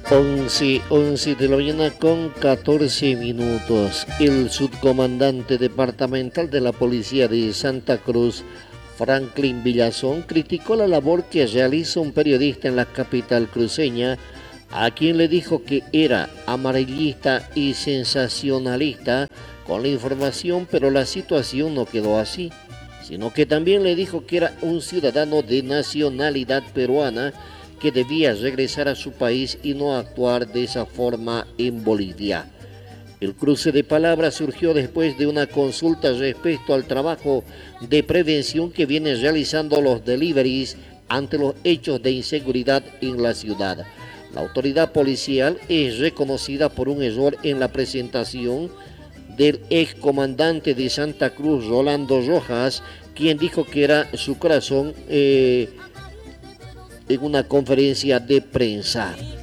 11 de la mañana con 14 minutos. El subcomandante departamental de la Policía de Santa Cruz, Franklin Villazón, criticó la labor que realiza un periodista en la capital cruceña, a quien le dijo que era amarillista y sensacionalista con la información, pero la situación no quedó así, sino que también le dijo que era un ciudadano de nacionalidad peruana que debía regresar a su país y no actuar de esa forma en Bolivia. El cruce de palabras surgió después de una consulta respecto al trabajo de prevención que vienen realizando los deliveries ante los hechos de inseguridad en la ciudad. La autoridad policial es reconocida por un error en la presentación del excomandante de Santa Cruz, Rolando Rojas, quien dijo que era su corazón en una conferencia de prensa.